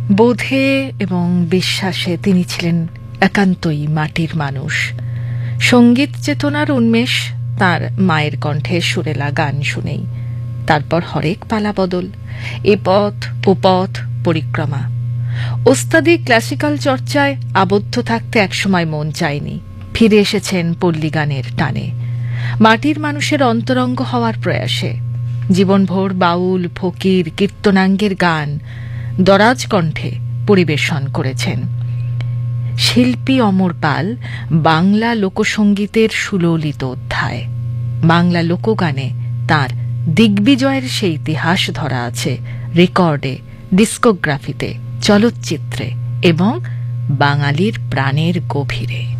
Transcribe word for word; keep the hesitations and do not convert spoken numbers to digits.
বোধে এবং বিশ্বাসে তিনি ছিলেন একান্তই মাটির মানুষ। সঙ্গীত চেতনার উন্মেষ তার মায়ের কণ্ঠে সুরেলা গান শুনেই। তারপর হরেক পালা বদল, এ পথ ও পথ পরিক্রমা। ওস্তাদি ক্লাসিক্যাল চর্চায় আবদ্ধ থাকতে একসময় মন চায়নি। ফিরে এসেছেন পল্লী গানের টানে, মাটির মানুষের অন্তরঙ্গ হওয়ার প্রয়াসে। জীবনভর বাউল, ফকির, কীর্তনাঙ্গের গান দরাজ কণ্ঠে পরিবেশন করেছেন। শিল্পী অমর পাল বাংলা লোকসঙ্গীতের সুললিত অধ্যায়। বাংলা লোকগানে তার দিগ্বিজয়ের সেই ইতিহাস ধরা আছে রেকর্ডে, ডিস্কোগ্রাফিতে, চলচ্চিত্রে এবং বাঙালির প্রাণের গভীরে।